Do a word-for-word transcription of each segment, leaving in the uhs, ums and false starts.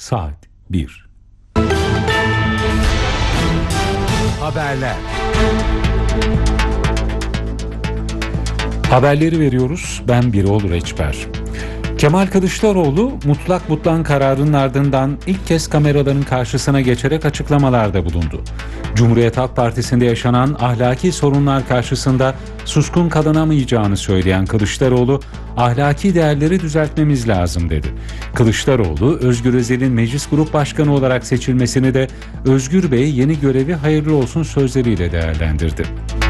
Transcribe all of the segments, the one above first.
Saat bir. Haberler. Haberleri veriyoruz. Ben Birol Reçber. Kemal Kılıçdaroğlu mutlak butlan kararının ardından ilk kez kameraların karşısına geçerek açıklamalarda bulundu. Cumhuriyet Halk Partisi'nde yaşanan ahlaki sorunlar karşısında suskun kalınamayacağını söyleyen Kılıçdaroğlu, ahlaki değerleri düzeltmemiz lazım dedi. Kılıçdaroğlu, Özgür Özel'in Meclis Grup Başkanı olarak seçilmesini de Özgür Bey'e yeni görevi hayırlı olsun sözleriyle değerlendirdi.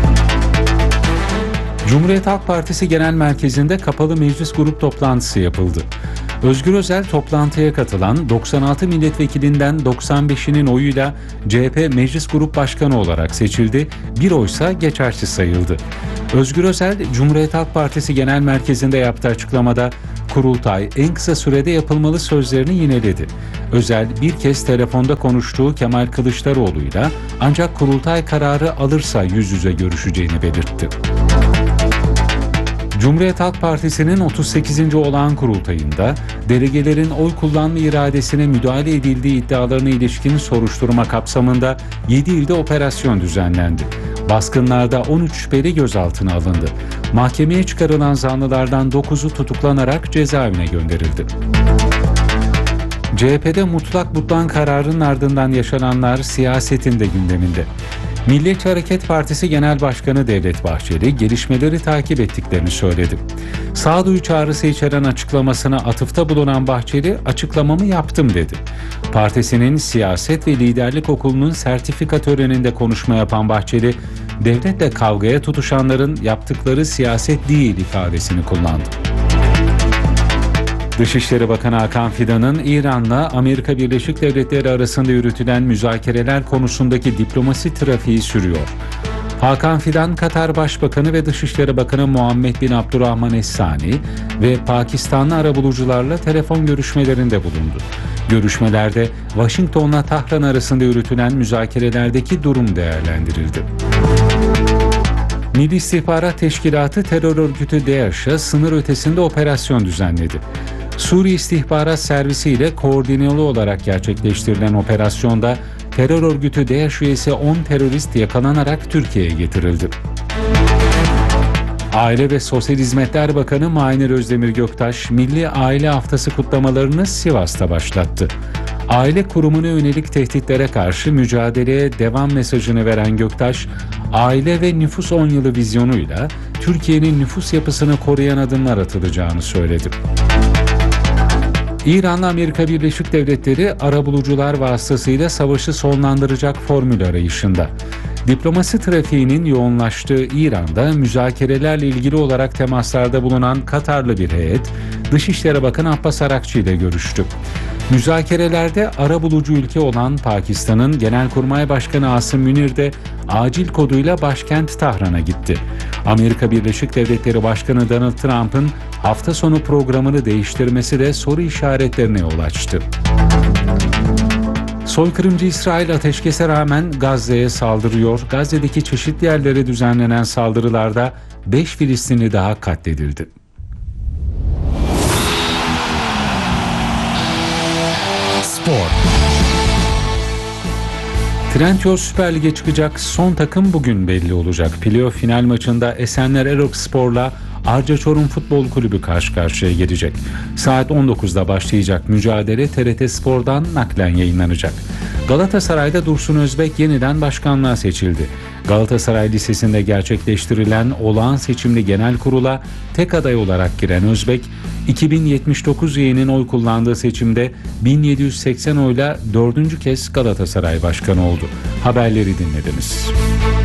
Cumhuriyet Halk Partisi Genel Merkezi'nde kapalı meclis grup toplantısı yapıldı. Özgür Özel toplantıya katılan doksan altı milletvekilinden doksan beşinin oyuyla C H P Meclis Grup Başkanı olarak seçildi, bir oysa geçersiz sayıldı. Özgür Özel, Cumhuriyet Halk Partisi Genel Merkezi'nde yaptığı açıklamada kurultay en kısa sürede yapılmalı sözlerini yineledi. Özel bir kez telefonda konuştuğu Kemal Kılıçdaroğlu'yla ancak kurultay kararı alırsa yüz yüze görüşeceğini belirtti. Cumhuriyet Halk Partisi'nin otuz sekizinci olağan kurultayında delegelerin oy kullanma iradesine müdahale edildiği iddialarına ilişkin soruşturma kapsamında yedi ilde operasyon düzenlendi. Baskınlarda on üç şüpheli gözaltına alındı. Mahkemeye çıkarılan zanlılardan dokuzu tutuklanarak cezaevine gönderildi. C H P'de mutlak butlan kararının ardından yaşananlar siyasetin de gündeminde. Milliyetçi Hareket Partisi Genel Başkanı Devlet Bahçeli gelişmeleri takip ettiklerini söyledi. Sağduyu çağrısı içeren açıklamasına atıfta bulunan Bahçeli, açıklamamı yaptım dedi. Partisinin Siyaset ve Liderlik Okulu'nun sertifika töreninde konuşma yapan Bahçeli, devletle kavgaya tutuşanların yaptıkları siyaset değil ifadesini kullandı. Dışişleri Bakanı Hakan Fidan'ın İran'la Amerika Birleşik Devletleri arasında yürütülen müzakereler konusundaki diplomasi trafiği sürüyor. Hakan Fidan, Katar Başbakanı ve Dışişleri Bakanı Muhammed bin Abdurrahman Es-Sani ve Pakistanlı arabulucularla telefon görüşmelerinde bulundu. Görüşmelerde Washington'la Tahran arasında yürütülen müzakerelerdeki durum değerlendirildi. Milli İstihbarat Teşkilatı terör örgütü DAEŞ'a sınır ötesinde operasyon düzenledi. Suriye İstihbarat Servisi ile koordineli olarak gerçekleştirilen operasyonda terör örgütü DAEŞ üyesi on terörist yakalanarak Türkiye'ye getirildi. Aile ve Sosyal Hizmetler Bakanı Mahir Özdemir Göktaş, Milli Aile Haftası kutlamalarını Sivas'ta başlattı. Aile kurumuna yönelik tehditlere karşı mücadeleye devam mesajını veren Göktaş, aile ve nüfus on yılı vizyonuyla Türkiye'nin nüfus yapısını koruyan adımlar atılacağını söyledi. İran'la Amerika Birleşik Devletleri arabulucular vasıtasıyla savaşı sonlandıracak formül arayışında. Diplomasi trafiğinin yoğunlaştığı İran'da müzakerelerle ilgili olarak temaslarda bulunan Katarlı bir heyet, Dışişleri Bakanı Abbas Arakçı ile görüştü. Müzakerelerde arabulucu ülke olan Pakistan'ın Genelkurmay Başkanı Asım Münir de acil koduyla başkent Tahran'a gitti. Amerika Birleşik Devletleri Başkanı Donald Trump'ın hafta sonu programını değiştirmesi de soru işaretlerine yol açtı. Soykırımcı İsrail ateşkese rağmen Gazze'ye saldırıyor. Gazze'deki çeşitli yerlere düzenlenen saldırılarda beş Filistinli daha katledildi. Spor. Trendyol Süper Lig'e çıkacak son takım bugün belli olacak. Playoff final maçında Esenler Erokspor'la Arca Çorum Futbol Kulübü karşı karşıya gelecek. Saat on dokuzda başlayacak mücadele T R T Spor'dan naklen yayınlanacak. Galatasaray'da Dursun Özbek yeniden başkanlığa seçildi. Galatasaray Lisesi'nde gerçekleştirilen olağan seçimli genel kurula tek aday olarak giren Özbek, iki bin yetmiş dokuz üyenin oy kullandığı seçimde bin yedi yüz seksen oyla dördüncü kez Galatasaray Başkanı oldu. Haberleri dinlediniz.